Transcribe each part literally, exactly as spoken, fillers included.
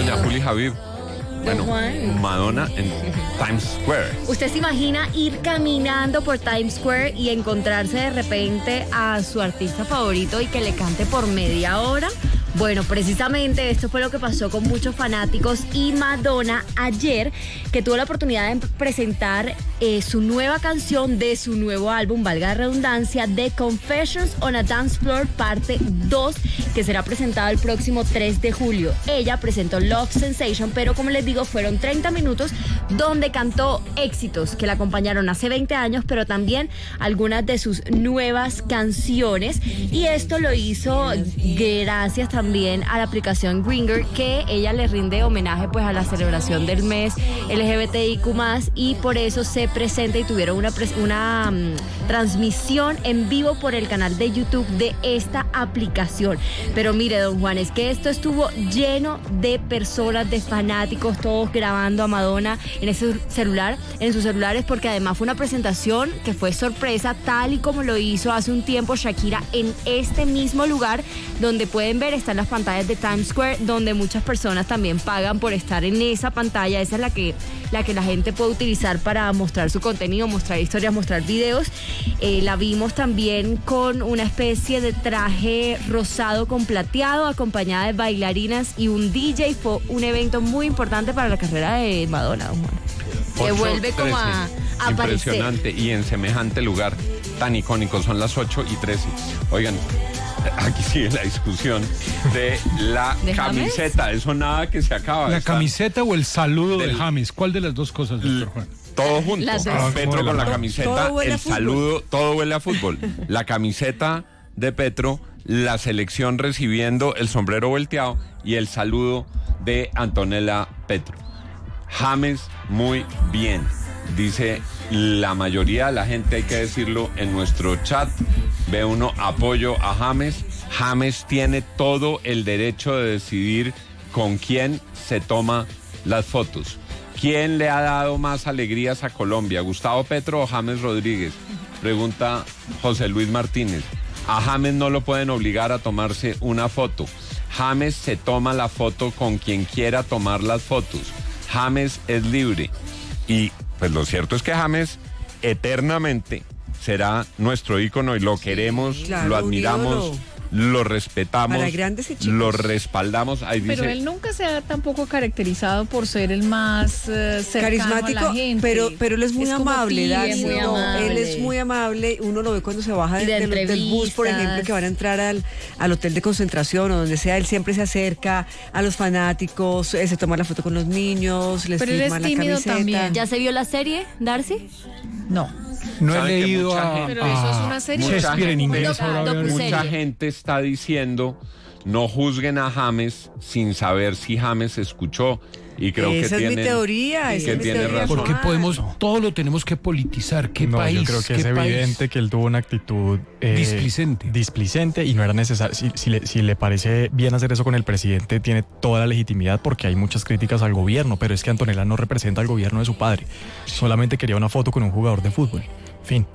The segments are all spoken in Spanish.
doña Juli Javib. Bueno, Juan. Madonna en Times Square. ¿Usted se imagina ir caminando por Times Square y encontrarse de repente a su artista favorito y que le cante por media hora? Bueno, precisamente esto fue lo que pasó con muchos fanáticos y Madonna ayer, que tuvo la oportunidad de presentar eh, su nueva canción de su nuevo álbum, valga la redundancia, The Confessions on a Dance Floor parte dos, que será presentado el próximo tres de julio. Ella presentó Love Sensation, pero como les digo, fueron treinta minutos donde cantó éxitos que la acompañaron hace veinte años, pero también algunas de sus nuevas canciones, y esto lo hizo gracias también también a la aplicación Grindr, que ella le rinde homenaje pues a la celebración del mes L G B T I Q más, y por eso se presenta y tuvieron una, una um, transmisión en vivo por el canal de YouTube de esta aplicación. Pero mire, don Juan, es que esto estuvo lleno de personas, de fanáticos, todos grabando a Madonna en ese celular, en sus celulares, porque además fue una presentación que fue sorpresa, tal y como lo hizo hace un tiempo Shakira en este mismo lugar donde pueden ver, están las pantallas de Times Square, donde muchas personas también pagan por estar en esa pantalla. Esa es la que la que la gente puede utilizar para mostrar su contenido, mostrar historias, mostrar videos. Eh, la vimos también con una especie de traje rosado con plateado, acompañada de bailarinas y un D J. Fue un evento muy importante para la carrera de Madonna, don Juan, que vuelve como a, a aparecer. Impresionante, y en semejante lugar tan icónico. Son las ocho y trece. Oigan, aquí sigue la discusión de la ¿De camiseta. James? Eso nada que se acaba. ¿La Está camiseta o el saludo del- de James? ¿Cuál de las dos cosas, doctor Juan? todo junto. Las dos. Ah, Petro con la Todo- camiseta, todo huele el a fútbol. saludo, todo huele a fútbol. La camiseta de Petro, la selección recibiendo el sombrero volteado y el saludo de Antonella Petro. James, muy bien. Dice la mayoría de la gente, hay que decirlo, en nuestro chat. Ve uno apoyo a James. James tiene todo el derecho de decidir con quién se toma las fotos. ¿Quién le ha dado más alegrías a Colombia, Gustavo Petro o James Rodríguez? Pregunta José Luis Martínez. A James no lo pueden obligar a tomarse una foto. James se toma la foto con quien quiera tomar las fotos. James es libre. Y pues lo cierto es que James eternamente será nuestro ícono y lo queremos, claro, lo un admiramos, ídolo. lo respetamos, Para grandes y chicos. lo respaldamos. Ahí Pero dice, él nunca se ha tampoco caracterizado por ser el más eh, cercano Carismático, a la gente. pero pero él es muy Es como amable, tibio, Darcy, muy no, amable. él es muy amable, uno lo ve cuando se baja Y de- de del, del bus, por ejemplo, entrevistas. que van a entrar al, al hotel de concentración o donde sea, él siempre se acerca a los fanáticos, eh, se toma la foto con los niños, les Pero él es firma la tímido camiseta. también. ¿Ya se vio la serie, Darcy? No. No he ¿Sabe que leído mucha a, gente- Pero eso es una a serie. Shakespeare en inglés. Mucha- ahora voy a ver. docuserie. mucha gente está diciendo, no juzguen a James sin saber si James escuchó, y creo Esa que es mi tienen, teoría, esa que es mi tiene teoría. razón. Porque Juan. podemos, todo lo tenemos que politizar. ¿Qué No, país? yo creo que ¿Qué es país? evidente que él tuvo una actitud eh, Displicente. displicente y no era necesario. Si, si le, si le parece bien hacer eso con el presidente, tiene toda la legitimidad porque hay muchas críticas al gobierno, pero es que Antonella no representa al gobierno de su padre. Solamente quería una foto con un jugador de fútbol. Fin.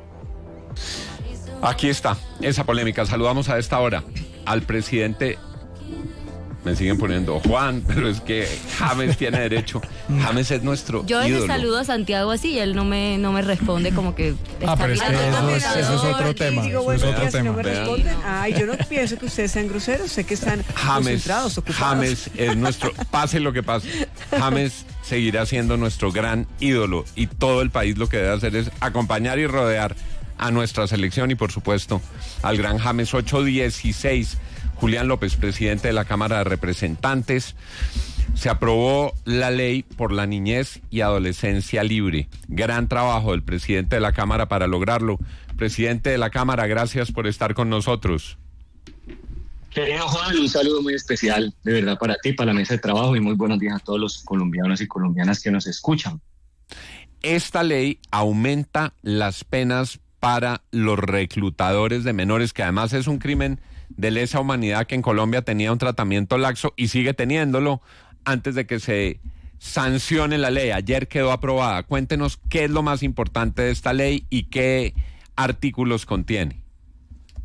Aquí está, esa polémica. Saludamos a esta hora al presidente. Me siguen poniendo Juan, pero es que James tiene derecho. James es nuestro Yo le ídolo. saludo a Santiago así y él no me, no me responde, como que... Ah, pero es que bien. eso es- eso es otro Aquí tema, digo, eso buenos es otro días, y no tema. me Vean. responden. Ay, yo no pienso que ustedes sean groseros, sé que están James, concentrados, ocupados. James es nuestro, pase lo que pase, James seguirá siendo nuestro gran ídolo, y todo el país lo que debe hacer es acompañar y rodear a nuestra selección y por supuesto al gran James. Ocho dieciséis. Julián López, presidente de la Cámara de Representantes. Se aprobó la ley por la niñez y adolescencia libre. Gran trabajo del presidente de la Cámara para lograrlo. Presidente de la Cámara, gracias por estar con nosotros. Querido Juan, un saludo muy especial, de verdad, para ti, para la mesa de trabajo, y muy buenos días a todos los colombianos y colombianas que nos escuchan. Esta ley aumenta las penas para los reclutadores de menores, que además es un crimen de lesa humanidad que en Colombia tenía un tratamiento laxo y sigue teniéndolo antes de que se sancione la ley. Ayer quedó aprobada. Cuéntenos qué es lo más importante de esta ley y qué artículos contiene.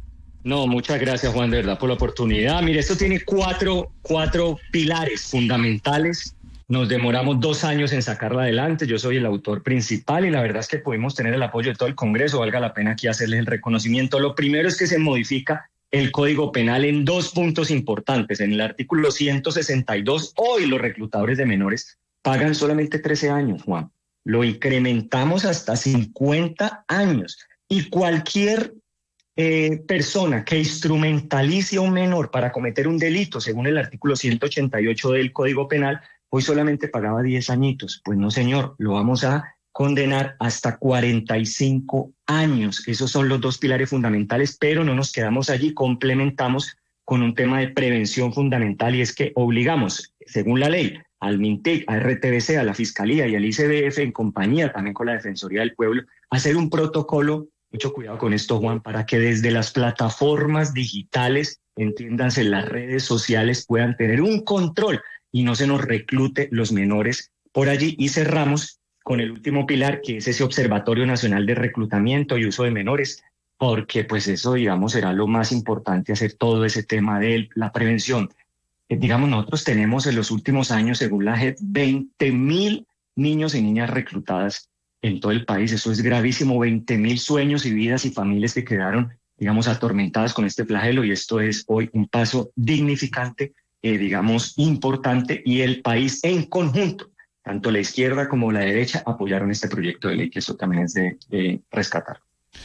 No, muchas gracias, Juan, de verdad, por la oportunidad. Mire, esto tiene cuatro, cuatro pilares fundamentales. Nos demoramos dos años en sacarla adelante. Yo soy el autor principal y la verdad es que pudimos tener el apoyo de todo el Congreso. Valga la pena aquí hacerles el reconocimiento. Lo primero es que se modifica el Código Penal en dos puntos importantes. En el artículo ciento sesenta y dos, hoy los reclutadores de menores pagan solamente trece años, Juan. Lo incrementamos hasta cincuenta años. Y cualquier eh, persona que instrumentalice a un menor para cometer un delito, según el artículo ciento ochenta y ocho del Código Penal, hoy solamente pagaba diez añitos. Pues no, señor, lo vamos a condenar hasta cuarenta y cinco años. Esos son los dos pilares fundamentales, pero no nos quedamos allí, complementamos con un tema de prevención fundamental y es que obligamos, según la ley, al MINTEC, a R T B C, a la Fiscalía y al I C B F, en compañía también con la Defensoría del Pueblo, a hacer un protocolo, mucho cuidado con esto, Juan, para que desde las plataformas digitales, entiéndanse, las redes sociales, puedan tener un control y no se nos reclute los menores por allí. Y cerramos con el último pilar, que es ese Observatorio Nacional de Reclutamiento y Uso de Menores, porque pues eso, digamos, será lo más importante, hacer todo ese tema de la prevención. Eh, digamos, nosotros tenemos en los últimos años, según la J E P, veinte mil niños y niñas reclutadas en todo el país. Eso es gravísimo, veinte mil sueños y vidas y familias que quedaron, digamos, atormentadas con este flagelo, y esto es hoy un paso dignificante, eh, digamos, importante, y el país en conjunto, tanto la izquierda como la derecha, apoyaron este proyecto de ley, que eso también es de, de rescatar.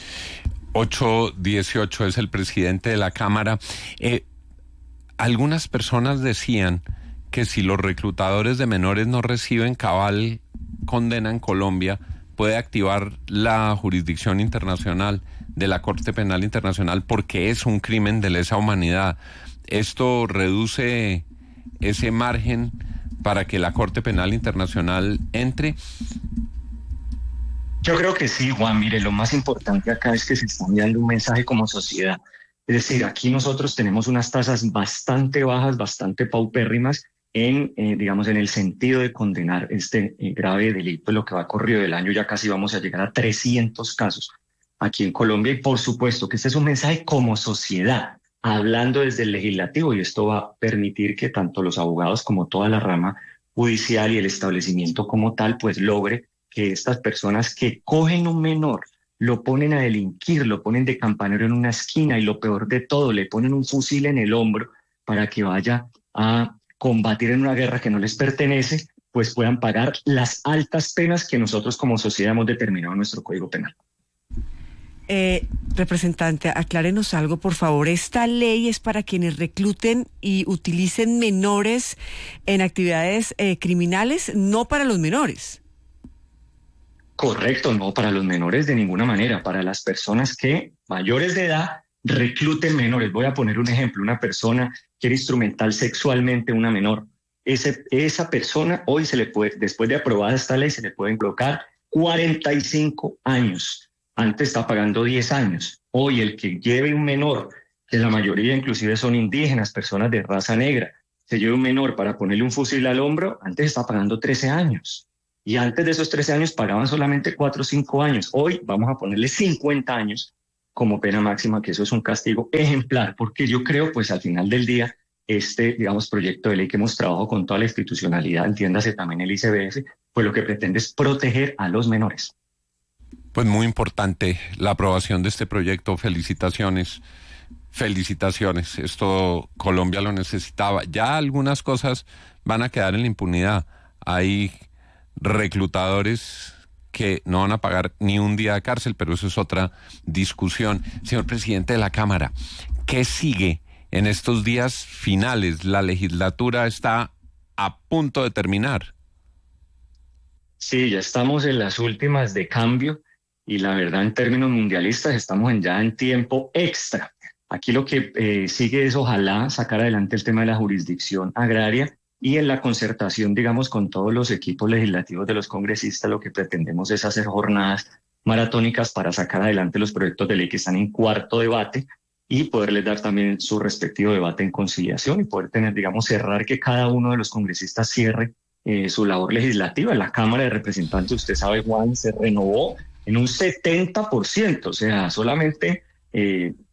ocho dieciocho es el presidente de la Cámara. Eh, algunas personas decían que si los reclutadores de menores no reciben cabal condena en Colombia, puede activar la jurisdicción internacional de la Corte Penal Internacional porque es un crimen de lesa humanidad. ¿Esto reduce ese margen para que la Corte Penal Internacional entre? Yo creo que sí, Juan. Mire, lo más importante acá es que se está enviando un mensaje como sociedad. Es decir, aquí nosotros tenemos unas tasas bastante bajas, bastante paupérrimas en, eh, digamos, en el sentido de condenar este eh, grave delito. Lo que va corrido del año, ya casi vamos a llegar a trescientos casos aquí en Colombia. Y por supuesto que este es un mensaje como sociedad, hablando desde el legislativo, y esto va a permitir que tanto los abogados como toda la rama judicial y el establecimiento como tal, pues logre que estas personas que cogen un menor, lo ponen a delinquir, lo ponen de campanero en una esquina y lo peor de todo, le ponen un fusil en el hombro para que vaya a combatir en una guerra que no les pertenece, pues puedan pagar las altas penas que nosotros como sociedad hemos determinado en nuestro Código Penal. Eh, representante, aclárenos algo, por favor. ¿Esta ley es para quienes recluten y utilicen menores en actividades eh, criminales, no para los menores? Correcto, no para los menores de ninguna manera, para las personas que, mayores de edad, recluten menores. Voy a poner un ejemplo: una persona quiere instrumentar sexualmente a una menor. Ese, esa persona hoy se le puede, después de aprobada esta ley, se le pueden colocar cuarenta y cinco años. Antes está pagando diez años. Hoy el que lleve un menor, que la mayoría inclusive son indígenas, personas de raza negra, se lleve un menor para ponerle un fusil al hombro, antes está pagando trece años. Y antes de esos trece años pagaban solamente cuatro o cinco años. Hoy vamos a ponerle cincuenta años como pena máxima, que eso es un castigo ejemplar, porque yo creo, pues al final del día, este, digamos, proyecto de ley que hemos trabajado con toda la institucionalidad, entiéndase también el I C B F, pues lo que pretende es proteger a los menores. Pues muy importante la aprobación de este proyecto. Felicitaciones, felicitaciones. Esto Colombia lo necesitaba. Ya algunas cosas van a quedar en la impunidad. Hay reclutadores que no van a pagar ni un día de cárcel, pero eso es otra discusión. Señor presidente de la Cámara, ¿qué sigue en estos días finales? La legislatura está a punto de terminar. Sí, ya estamos en las últimas de cambio y la verdad, en términos mundialistas, estamos en, ya en tiempo extra. Aquí lo que eh, sigue es ojalá sacar adelante el tema de la jurisdicción agraria, y en la concertación, digamos, con todos los equipos legislativos de los congresistas, lo que pretendemos es hacer jornadas maratónicas para sacar adelante los proyectos de ley que están en cuarto debate y poderles dar también su respectivo debate en conciliación y poder tener, digamos, cerrar que cada uno de los congresistas cierre eh, su labor legislativa. La Cámara de Representantes, usted sabe, Juan, se renovó en un setenta por ciento, o sea, solamente eh,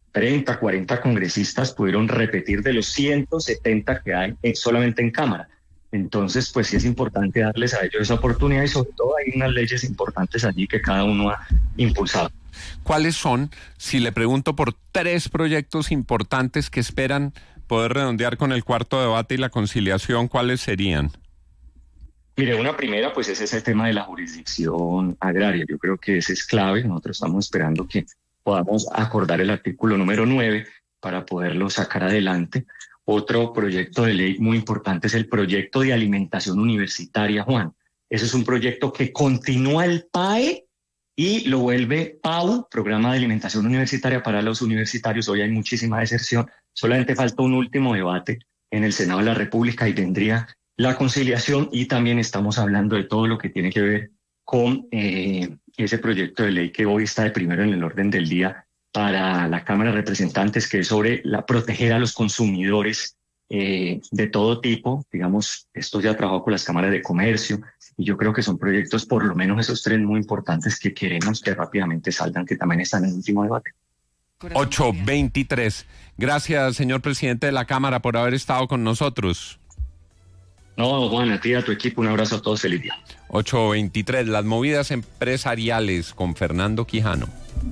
treinta, cuarenta congresistas pudieron repetir de los ciento setenta que hay en, solamente en Cámara. Entonces, pues sí es importante darles a ellos esa oportunidad y sobre todo hay unas leyes importantes allí que cada uno ha impulsado. ¿Cuáles son, si le pregunto por tres proyectos importantes que esperan poder redondear con el cuarto debate y la conciliación, cuáles serían? Mire, una primera pues es ese tema de la jurisdicción agraria. Yo creo que ese es clave. Nosotros estamos esperando que podamos acordar el artículo número nueve para poderlo sacar adelante. Otro proyecto de ley muy importante es el proyecto de alimentación universitaria, Juan. Ese es un proyecto que continúa el P A E y lo vuelve P A U, Programa de Alimentación Universitaria para los Universitarios. Hoy hay muchísima deserción. Solamente falta un último debate en el Senado de la República y vendría la conciliación, y también estamos hablando de todo lo que tiene que ver con eh, ese proyecto de ley que hoy está de primero en el orden del día para la Cámara de Representantes, que es sobre la proteger a los consumidores eh, de todo tipo. Digamos, esto ya trabajó con las cámaras de comercio y yo creo que son proyectos, por lo menos esos tres muy importantes, que queremos que rápidamente salgan, que también están en el último debate. ocho veintitrés. Gracias, señor presidente de la Cámara, por haber estado con nosotros. No, Juan, a ti y a tu equipo, un abrazo a todos, feliz día. ocho veintitrés, las movidas empresariales con Fernando Quijano.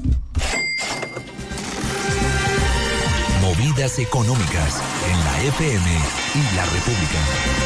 Movidas económicas en la F M y la República.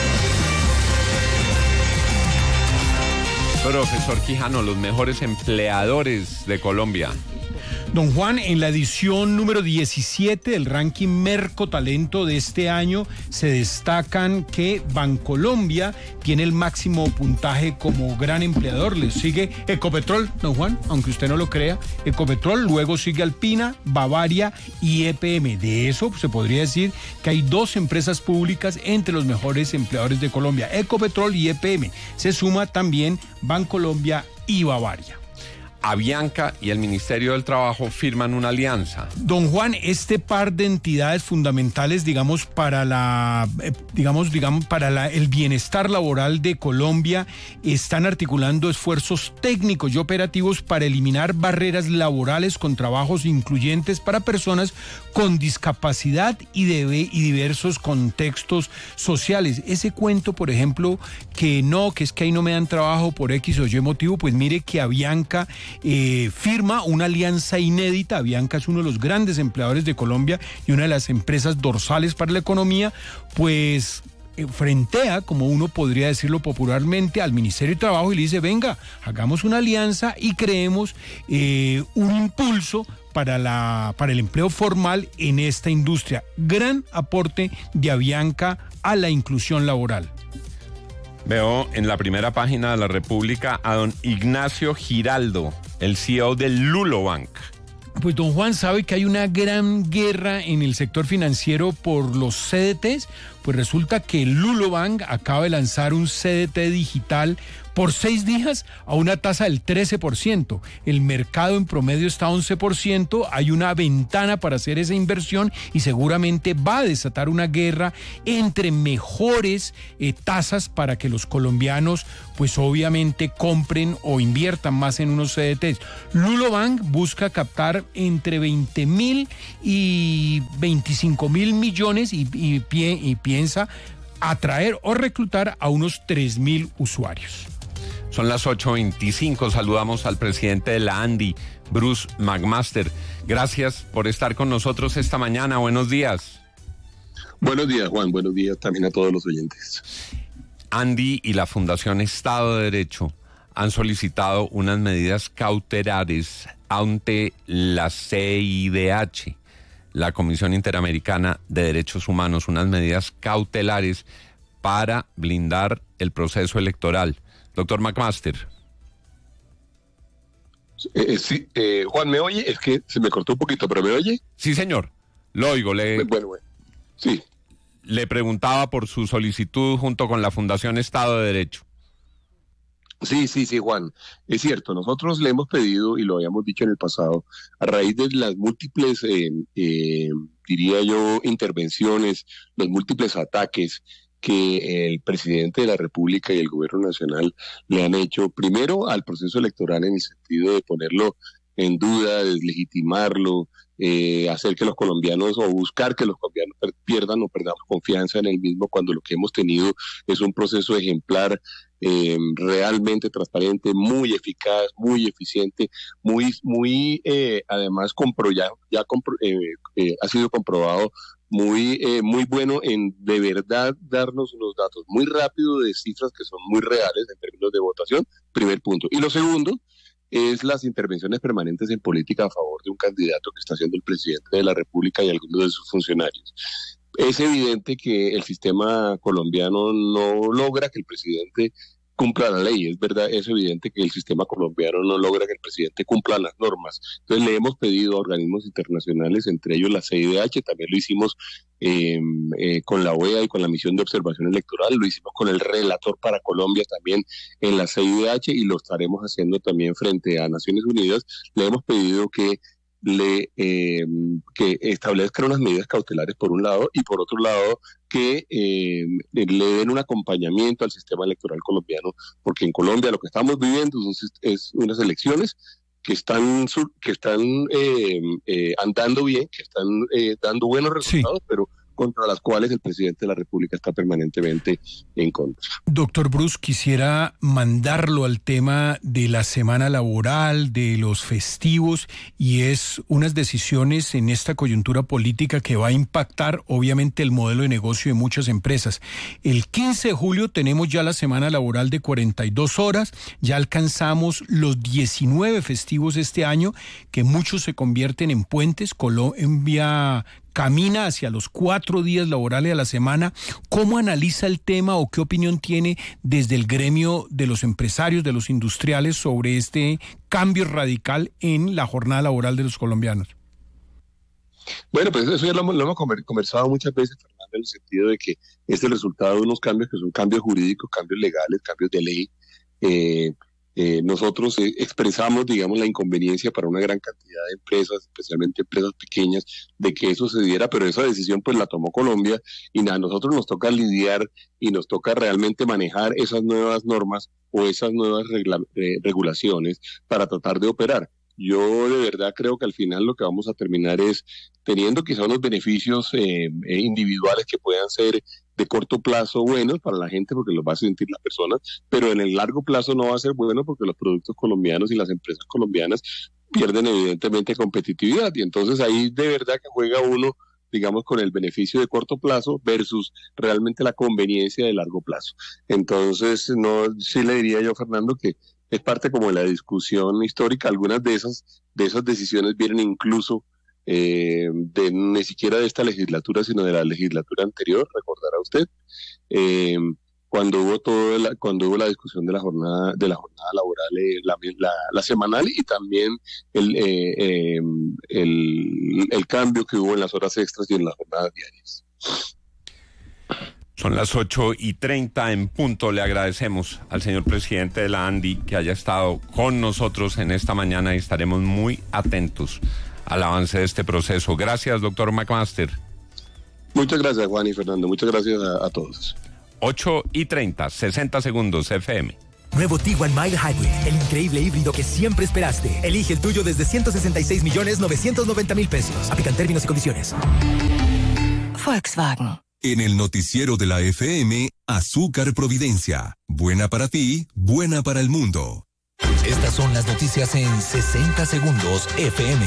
Profesor Quijano, los mejores empleadores de Colombia. Don Juan, en la edición número diecisiete del ranking Merco Talento de este año se destacan que Bancolombia tiene el máximo puntaje como gran empleador. Le sigue Ecopetrol, don Juan, aunque usted no lo crea, Ecopetrol, luego sigue Alpina, Bavaria y E P M. De eso se podría decir que hay dos empresas públicas entre los mejores empleadores de Colombia, Ecopetrol y E P M. Se suma también Bancolombia y Bavaria. Avianca y el Ministerio del Trabajo firman una alianza. Don Juan, este par de entidades fundamentales, digamos, para la, eh, digamos, digamos, para la, el bienestar laboral de Colombia, están articulando esfuerzos técnicos y operativos para eliminar barreras laborales con trabajos incluyentes para personas con discapacidad y, de, y diversos contextos sociales. Ese cuento, por ejemplo, que no, que es que ahí no me dan trabajo por X o Y motivo, pues mire que Avianca Eh, firma una alianza inédita. Avianca es uno de los grandes empleadores de Colombia y una de las empresas dorsales para la economía, pues eh, frentea, como uno podría decirlo popularmente, al Ministerio de Trabajo y le dice, venga, hagamos una alianza y creemos eh, un impulso para, la, para el empleo formal en esta industria. Gran aporte de Avianca a la inclusión laboral. Veo en la primera página de la República a don Ignacio Giraldo, el C E O del Lulobank. Pues don Juan, ¿sabe que hay una gran guerra en el sector financiero por los C D Ts? Pues resulta que el Lulobank acaba de lanzar un C D T digital por seis días a una tasa del trece por ciento. El mercado en promedio está a once por ciento. Hay una ventana para hacer esa inversión y seguramente va a desatar una guerra entre mejores eh, tasas para que los colombianos pues obviamente compren o inviertan más en unos C D Ts. Lulobank busca captar entre veinte mil y veinticinco mil millones y, y, pie, y piensa atraer o reclutar a unos tres mil usuarios. Son las ocho veinticinco, saludamos al presidente de la ANDI, Bruce McMaster. Gracias por estar con nosotros esta mañana, buenos días. Buenos días, Juan, buenos días también a todos los oyentes. ANDI y la Fundación Estado de Derecho han solicitado unas medidas cautelares ante la C I D H, la Comisión Interamericana de Derechos Humanos, unas medidas cautelares para blindar el proceso electoral. Doctor McMaster. Eh, sí, eh, Juan, ¿me oye? Es que se me cortó un poquito, pero ¿me oye? Sí, señor. Lo oigo. Le, bueno, bueno. Sí. Le preguntaba por su solicitud junto con la Fundación Estado de Derecho. Sí, sí, sí, Juan. Es cierto, nosotros le hemos pedido, y lo habíamos dicho en el pasado, a raíz de las múltiples, eh, eh, diría yo, intervenciones, los múltiples ataques que el presidente de la República y el gobierno nacional le han hecho, primero al proceso electoral en el sentido de ponerlo en duda, deslegitimarlo, eh, hacer que los colombianos o buscar que los colombianos pierdan o perdamos confianza en el mismo cuando lo que hemos tenido es un proceso ejemplar, eh, realmente transparente, muy eficaz, muy eficiente, muy, muy eh, además compro, ya, ya compro, eh, eh, ha sido comprobado muy, eh, muy bueno en de verdad darnos unos datos muy rápidos de cifras que son muy reales en términos de votación, primer punto. Y lo segundo es las intervenciones permanentes en política a favor de un candidato que está siendo el presidente de la República y algunos de sus funcionarios. Es evidente que el sistema colombiano no logra que el presidente cumpla la ley, es verdad, es evidente que el sistema colombiano no logra que el presidente cumpla las normas. Entonces le hemos pedido a organismos internacionales, entre ellos la C I D H, también lo hicimos eh, eh, con la O E A y con la misión de observación electoral, lo hicimos con el relator para Colombia también en la C I D H y lo estaremos haciendo también frente a Naciones Unidas. Le hemos pedido que le eh, que establezcan unas medidas cautelares por un lado y por otro lado que eh, le den un acompañamiento al sistema electoral colombiano, porque en Colombia lo que estamos viviendo es, es unas elecciones que están que están eh, eh, andando bien, que están eh, dando buenos resultados, sí, pero contra las cuales el presidente de la República está permanentemente en contra. Doctor Bruce, quisiera mandarlo al tema de la semana laboral, de los festivos, y es unas decisiones en esta coyuntura política que va a impactar obviamente el modelo de negocio de muchas empresas. El quince de julio tenemos ya la semana laboral de cuarenta y dos horas, ya alcanzamos los diecinueve festivos este año, que muchos se convierten en puentes. Colombia camina hacia los cuatro días laborales a la semana. ¿Cómo analiza el tema o qué opinión tiene desde el gremio de los empresarios, de los industriales, sobre este cambio radical en la jornada laboral de los colombianos? Bueno, pues eso ya lo, lo hemos conversado muchas veces, Fernando, en el sentido de que es el resultado de unos cambios que son cambios jurídicos, cambios legales, cambios de ley. Eh, Eh, nosotros eh, expresamos, digamos, la inconveniencia para una gran cantidad de empresas, especialmente empresas pequeñas, de que eso se diera, pero esa decisión pues la tomó Colombia y a nosotros nos toca lidiar y nos toca realmente manejar esas nuevas normas o esas nuevas regla, eh, regulaciones para tratar de operar. Yo de verdad creo que al final lo que vamos a terminar es teniendo quizá unos beneficios eh, eh, individuales que puedan ser de corto plazo buenos para la gente porque los va a sentir las personas, pero en el largo plazo no va a ser bueno porque los productos colombianos y las empresas colombianas pierden evidentemente competitividad y entonces ahí de verdad que juega uno, digamos, con el beneficio de corto plazo versus realmente la conveniencia de largo plazo. Entonces, no, sí le diría yo, Fernando, que es parte como de la discusión histórica. Algunas de esas, de esas decisiones vienen incluso eh, de ni siquiera de esta legislatura, sino de la legislatura anterior, recordará usted, eh, cuando hubo todo la, cuando hubo la discusión de la jornada de la jornada laboral, eh, la, la, la semanal y también el, eh, eh, el el cambio que hubo en las horas extras y en las jornadas diarias. Son las ocho y treinta en punto. Le agradecemos al señor presidente de la ANDI que haya estado con nosotros en esta mañana y estaremos muy atentos al avance de este proceso. Gracias, doctor McMaster. Muchas gracias, Juan y Fernando. Muchas gracias a, a todos. ocho y treinta, sesenta segundos, F M. Nuevo Tiguan Mild Hybrid, el increíble híbrido que siempre esperaste. Elige el tuyo desde ciento sesenta y seis millones novecientos noventa mil pesos. Aplican términos y condiciones. Volkswagen. En el noticiero de la F M, Azúcar Providencia. Buena para ti, buena para el mundo. Estas son las noticias en sesenta segundos F M.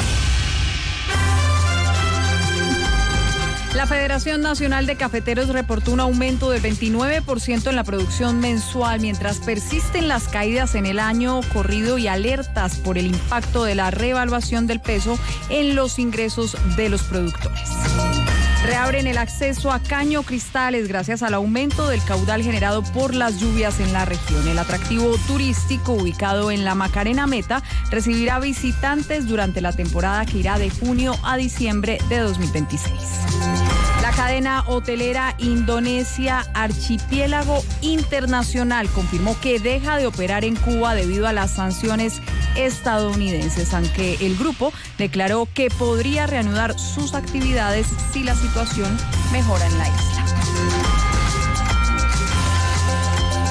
La Federación Nacional de Cafeteros reportó un aumento del veintinueve por ciento en la producción mensual, mientras persisten las caídas en el año corrido y alertas por el impacto de la revaluación del peso en los ingresos de los productores. Reabren el acceso a Caño Cristales gracias al aumento del caudal generado por las lluvias en la región. El atractivo turístico ubicado en la Macarena Meta recibirá visitantes durante la temporada que irá de junio a diciembre de dos mil veintiséis. La cadena hotelera Indonesia Archipiélago Internacional confirmó que deja de operar en Cuba debido a las sanciones estadounidenses, aunque el grupo declaró que podría reanudar sus actividades si la situación mejora en la isla.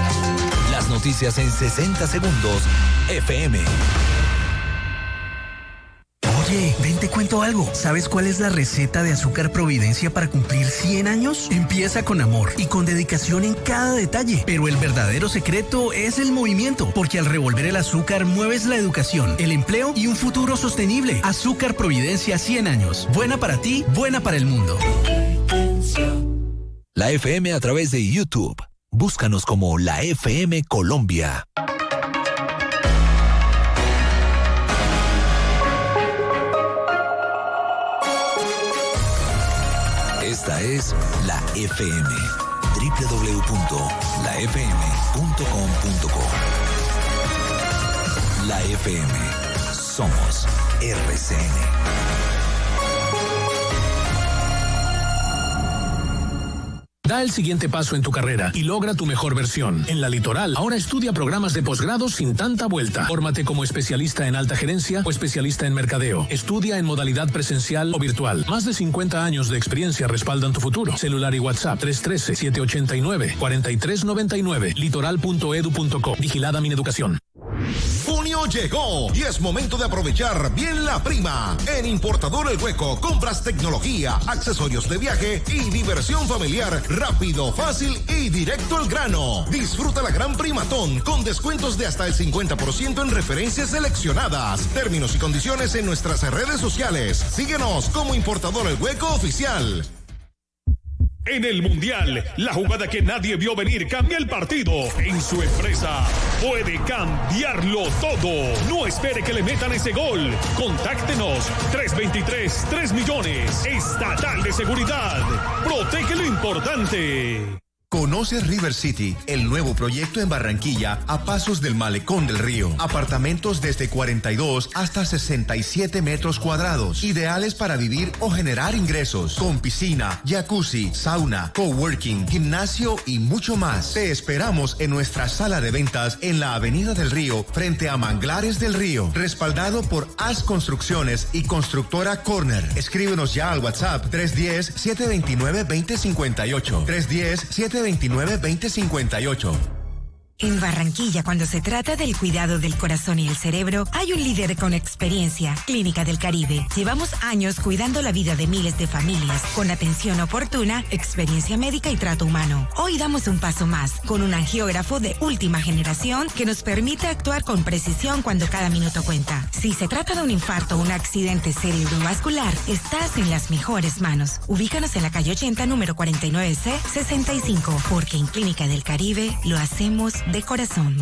Las noticias en sesenta segundos F M. Oye, ven te cuento algo. ¿Sabes cuál es la receta de Azúcar Providencia para cumplir cien años? Empieza con amor y con dedicación en cada detalle. Pero el verdadero secreto es el movimiento, porque al revolver el azúcar mueves la educación, el empleo y un futuro sostenible. Azúcar Providencia cien años. Buena para ti, buena para el mundo. La F M a través de YouTube. Búscanos como La F M Colombia. Esta es La F M. doble u doble u doble u punto la f m punto com punto co. La F M. Somos R C N. Da el siguiente paso en tu carrera y logra tu mejor versión. En La Litoral, ahora estudia programas de posgrado sin tanta vuelta. Fórmate como especialista en alta gerencia o especialista en mercadeo. Estudia en modalidad presencial o virtual. Más de cincuenta años de experiencia respaldan tu futuro. Celular y WhatsApp tres uno tres, siete ocho nueve, cuatro tres nueve nueve. litoral punto edu punto co. Vigilada Mineducación. Junio llegó y es momento de aprovechar bien la prima. En Importador El Hueco compras tecnología, accesorios de viaje y diversión familiar rápido, fácil y directo al grano. Disfruta la gran primatón con descuentos de hasta el cincuenta por ciento en referencias seleccionadas. Términos y condiciones en nuestras redes sociales. Síguenos como Importador El Hueco Oficial. En el Mundial, la jugada que nadie vio venir cambia el partido. En su empresa puede cambiarlo todo. No espere que le metan ese gol. Contáctenos tres dos tres, tres millones. Estatal de Seguridad. Protege lo importante. Conoce River City, el nuevo proyecto en Barranquilla, a pasos del Malecón del Río. Apartamentos desde cuarenta y dos hasta sesenta y siete metros cuadrados, ideales para vivir o generar ingresos, con piscina, jacuzzi, sauna, coworking, gimnasio y mucho más. Te esperamos en nuestra sala de ventas en la Avenida del Río, frente a Manglares del Río, respaldado por As Construcciones y Constructora Corner. Escríbenos ya al WhatsApp tres uno cero, siete dos nueve, dos cero cinco ocho, tres uno cero, siete veintinueve, veinte cincuenta y ocho. En Barranquilla, cuando se trata del cuidado del corazón y el cerebro, hay un líder con experiencia, Clínica del Caribe. Llevamos años cuidando la vida de miles de familias, con atención oportuna, experiencia médica y trato humano. Hoy damos un paso más, con un angiógrafo de última generación que nos permite actuar con precisión cuando cada minuto cuenta. Si se trata de un infarto o un accidente cerebrovascular, estás en las mejores manos. Ubícanos en la calle ochenta, número cuarenta y nueve C, sesenta y cinco, porque en Clínica del Caribe lo hacemos de corazón.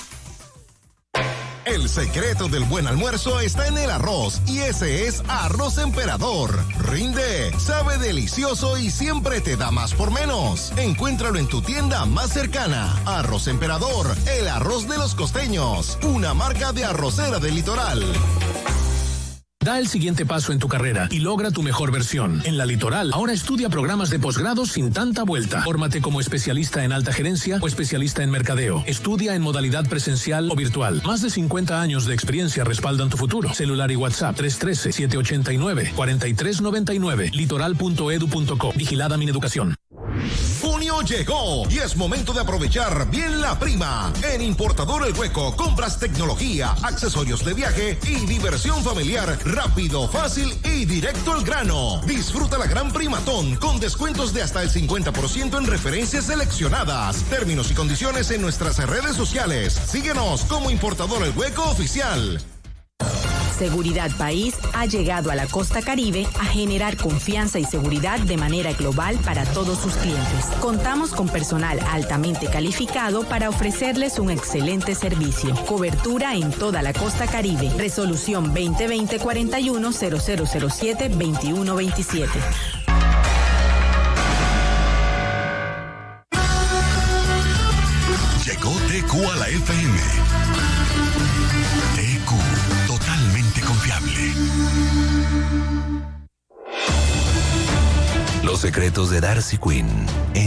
El secreto del buen almuerzo está en el arroz, y ese es Arroz Emperador. Rinde, sabe delicioso y siempre te da más por menos. Encuéntralo en tu tienda más cercana. Arroz Emperador, el arroz de los costeños, una marca de arrocera del litoral. Da el siguiente paso en tu carrera y logra tu mejor versión. En La Litoral, ahora estudia programas de posgrado sin tanta vuelta. Fórmate como especialista en alta gerencia o especialista en mercadeo. Estudia en modalidad presencial o virtual. Más de cincuenta años de experiencia respaldan tu futuro. Celular y WhatsApp tres uno tres, siete ocho nueve, cuatro tres nueve nueve. litoral punto edu punto co. Vigilada Mineducación. Junio llegó y es momento de aprovechar bien la prima. En Importador El Hueco compras tecnología, accesorios de viaje y diversión familiar rápido, fácil y directo al grano. Disfruta la gran primatón con descuentos de hasta el cincuenta por ciento en referencias seleccionadas. Términos y condiciones en nuestras redes sociales. Síguenos como Importador El Hueco Oficial. Seguridad País ha llegado a la costa Caribe a generar confianza y seguridad de manera global para todos sus clientes. Contamos con personal altamente calificado para ofrecerles un excelente servicio. Cobertura en toda la costa Caribe. Resolución veinte veinte, cuarenta y uno, cero cero cero siete, veintiuno veintisiete. Llegó T Q a la F M. T Q, totalmente confiable. Los secretos de Darcy Quinn en